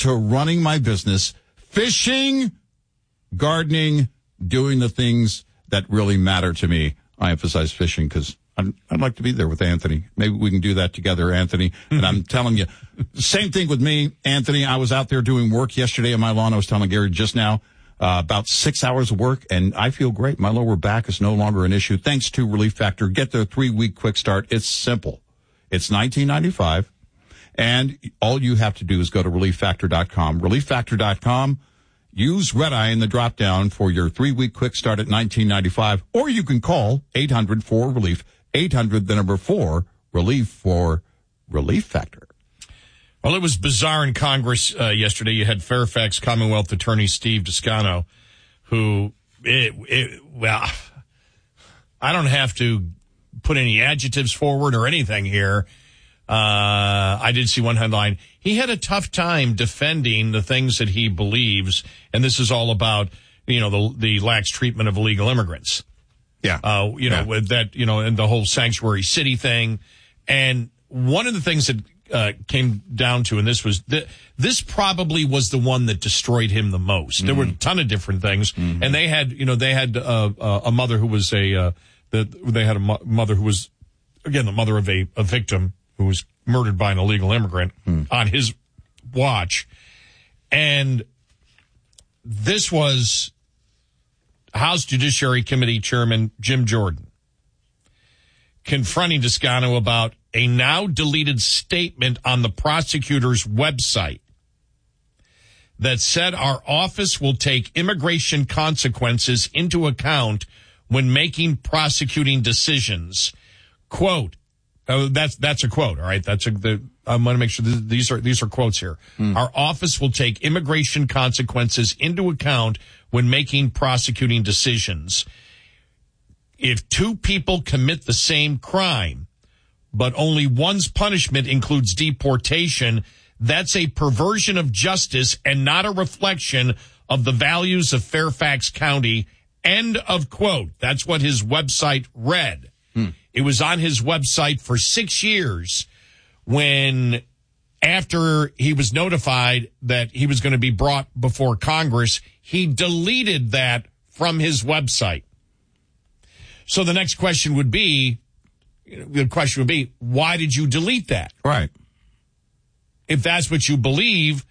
to running my business, fishing, gardening, doing the things that really matter to me. I emphasize fishing because I'd like to be there with Anthony. Maybe we can do that together, Anthony. And I'm telling you, same thing with me, Anthony. I was out there doing work yesterday on my lawn. I was telling Gary just now, about 6 hours of work, and I feel great. My lower back is no longer an issue. Thanks to Relief Factor. Get their 3-week quick start. It's simple. It's $19.95, and all you have to do is go to ReliefFactor.com. ReliefFactor.com. Use Red Eye in the drop-down for your 3-week quick start at $19.95, or you can call 800-4-RELIEF, 800-4-RELIEF for Relief Factor. Well, it was bizarre in Congress yesterday. You had Fairfax Commonwealth Attorney Steve Descano, who, well, I don't have to put any adjectives forward or anything here. I did see one headline. He had a tough time defending the things that he believes, and this is all about, the lax treatment of illegal immigrants. Yeah. With that, and the whole sanctuary city thing. And one of the things that came down to, and this probably was the one that destroyed him the most. Mm-hmm. There were a ton of different things, mm-hmm. and they had a mother who was mother who was, again, the mother of a victim who was murdered by an illegal immigrant on his watch. And this was House Judiciary Committee Chairman Jim Jordan confronting Descano about a now deleted statement on the prosecutor's website that said our office will take immigration consequences into account when making prosecuting decisions. Quote, that's a quote, all right? I want to make sure these are quotes here. Our office will take immigration consequences into account when making prosecuting decisions. If two people commit the same crime, but only one's punishment includes deportation, that's a perversion of justice and not a reflection of the values of Fairfax County. End of quote. That's what his website read. It was on his website for 6 years when, after he was notified that he was going to be brought before Congress, he deleted that from his website. So the next question would be, why did you delete that? Right. If that's what you believe,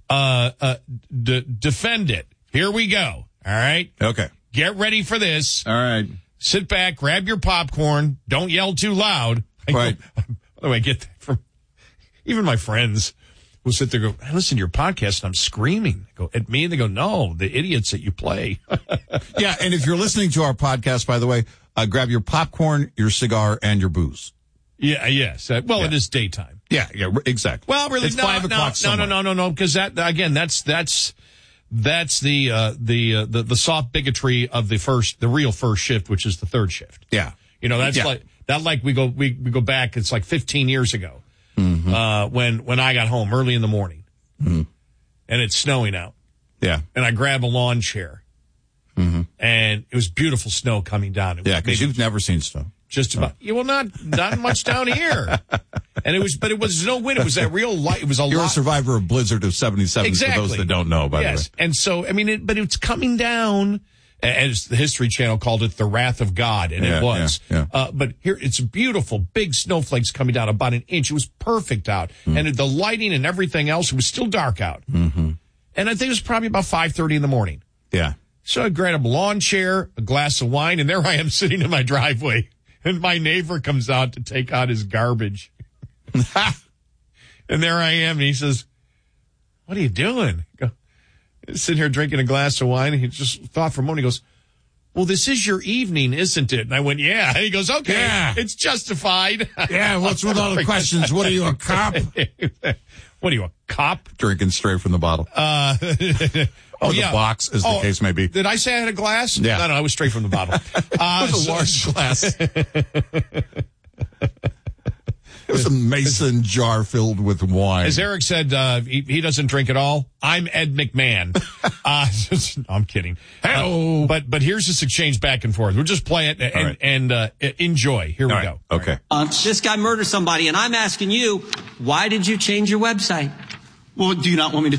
defend it. Here we go. All right? Okay. Get ready for this. All right. Sit back, grab your popcorn. Don't yell too loud. Right. By the way, I get that from even my friends will sit there and go, I listen to your podcast and I'm screaming. They go at me and they go, no, the idiots that you play. Yeah. And if you're listening to our podcast, by the way, grab your popcorn, your cigar, and your booze. Yeah. Yes. It is daytime. Yeah. Yeah. Exactly. Well, really, it's 5 o'clock. No. Because that's the soft bigotry of the real first shift, which is the third shift. Yeah. Like we go back. It's like 15 years ago, when I got home early in the morning, and it's snowing out. Yeah. And I grab a lawn chair, and it was beautiful snow coming down. Because you've never seen snow. Just about. Yeah, well, not much down here. And it was no wind. It was that real light. It was You're a survivor of blizzard of 77. Exactly. For those that don't know, by the way. And so, but it's coming down, as the History Channel called it, the wrath of God. And it was. Yeah. But here, it's beautiful, big snowflakes coming down about an inch. It was perfect out. And the lighting and everything else, it was still dark out. And I think it was probably about 5:30 in the morning. Yeah. So I grabbed a lawn chair, a glass of wine, and there I am sitting in my driveway. And my neighbor comes out to take out his garbage. And there I am, and he says, what are you doing? I go, sitting here drinking a glass of wine, and he just thought for a moment, he goes, well, this is your evening, isn't it? And I went, yeah. And he goes, okay, It's justified. Yeah, what's with all the questions? What are you, a cop? What are you, a cop? Drinking straight from the bottle. Or the box, as the case may be. Did I say I had a glass? Yeah. No, I was straight from the bottle. It was a large glass. It was a mason jar filled with wine. As Eric said, he doesn't drink at all. I'm Ed McMahon. No, I'm kidding. But here's this exchange back and forth. We'll just play it and enjoy. Here we go. Okay. This guy murdered somebody, and I'm asking you, why did you change your website? Well, do you not want me to